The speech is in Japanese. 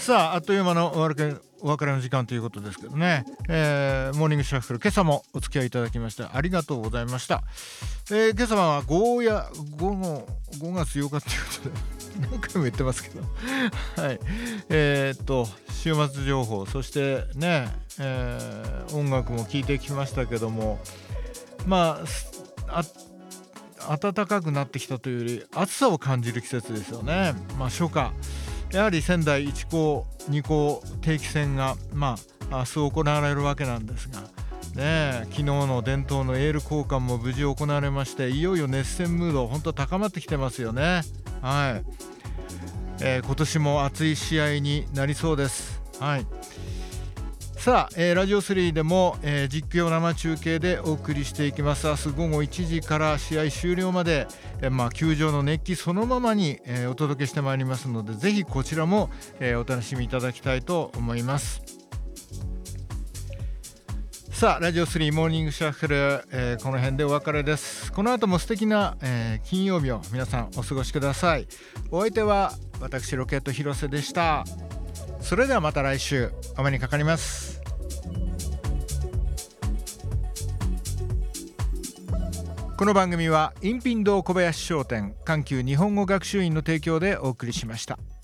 さあ、あっという間のお別れの時間ということですけどね、モーニングシャッフル、今朝もお付き合いいただきましてありがとうございました。今朝は5月8日ということで何回も言ってますけどはい、週末情報、そしてね、音楽も聴いてきましたけども、まあ暖かくなってきたというより暑さを感じる季節ですよね。初夏、やはり仙台1校2校定期戦が明日行われるわけなんですがね、昨日の伝統のエール交換も無事行われまして、いよいよ熱戦ムード本当高まってきてますよね。はい、今年も熱い試合になりそうです。はい、さあ、ラジオ3でも、実況生中継でお送りしていきます。明日午後1時から試合終了まで、球場の熱気そのままに、お届けしてまいりますので、ぜひこちらも、お楽しみいただきたいと思います。さあ、ラジオ3モーニングシャッフル、この辺でお別れです。この後も素敵な、金曜日を皆さんお過ごしください。お相手は私ロケット広瀬でした。それではまた来週お目にかかります。この番組はインピン堂小林商店、環球日本語学習院の提供でお送りしました。